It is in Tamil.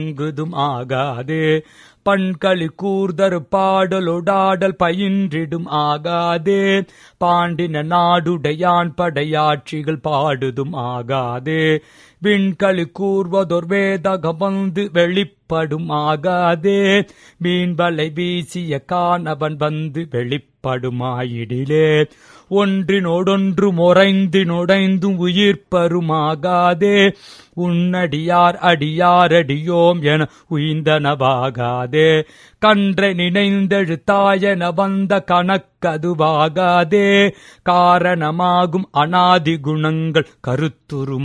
இங்குதும் ஆகாதே. பண்களி கூர்தரு பாடலொடாடல் பயின்றிடும் ஆகாதே. பாண்டின நாடுடையான் படையாட்சிகள் பாடுதும் ஆகாதே. விண்களி கூர்வதொர் வேதகம் வந்து வெளிப்படும் ஆகாதே. மீன்வலை வீசிய காணவன் வந்து வெளிப்படுமாயிடிலே. ஒன்றினோடொன்று மொறைந்தினொடைந்தும் உயிர்ப்பருமாகாதே. உன்னடியார் அடியாரடியோம் என உய்ந்தனவாகாதே. கன்றை நினைந்தெழுத்தாயன வந்த கணக்கதுவாகாதே. காரணமாகும் அநாதி குணங்கள் கருத்துரும்